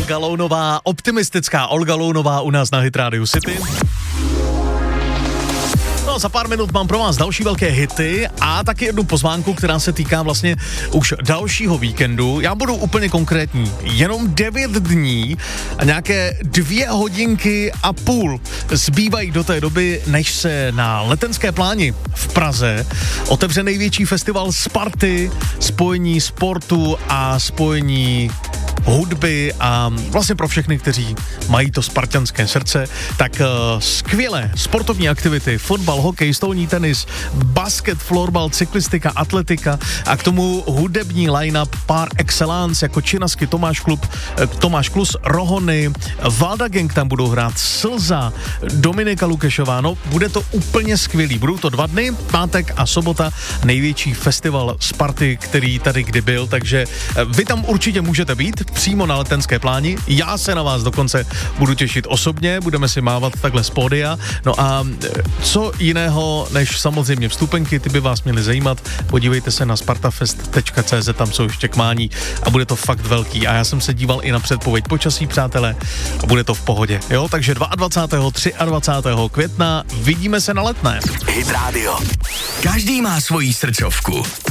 Olga Lounová, optimistická Olga Lounová u nás na Hit Radio City. No, za pár minut mám pro vás další velké hity a taky jednu pozvánku, která se týká vlastně už dalšího víkendu. Já budu úplně konkrétní. Jenom 9 dní a nějaké 2 hodinky a půl zbývají do té doby, než se na Letenské pláni v Praze otevře největší festival Sparty, spojení sportu a spojení hudby a vlastně pro všechny, kteří mají to spartanské srdce, tak skvělé sportovní aktivity, fotbal, hokej, stolní tenis, basket, florbal, cyklistika, atletika a k tomu hudební line-up par excellence jako Činasky, Tomáš Klus, Rohony, Valda Gang tam budou hrát, Slza, Dominika Lukešová, no bude to úplně skvělý, budou to 2 dny, pátek a sobota, největší festival Sparty, který tady kdy byl, takže vy tam určitě můžete být, přímo na Letenské pláni. Já se na vás dokonce budu těšit osobně, budeme si mávat takhle z pódia. No a co jiného než samozřejmě vstupenky, ty by vás měly zajímat. Podívejte se na spartafest.cz, tam jsou ještě kmání a bude to fakt velký. A já jsem se díval i na předpověď počasí, přátelé, a bude to v pohodě. Jo, takže 22. 23. května vidíme se na Letné. Hit Radio. Každý má svoji srdcovku.